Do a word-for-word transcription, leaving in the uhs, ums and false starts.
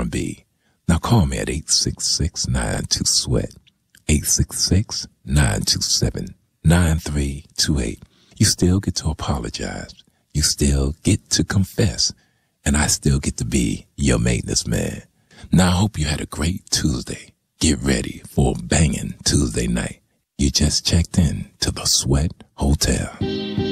R and B. Now call me at eight six six, nine two, sweat, eight six six, nine two seven, nine three two eight. You still get to apologize. You still get to confess. And I still get to be your maintenance man. Now I hope you had a great Tuesday. Get ready for a banging Tuesday night. You just checked in to the Sweat Hotel.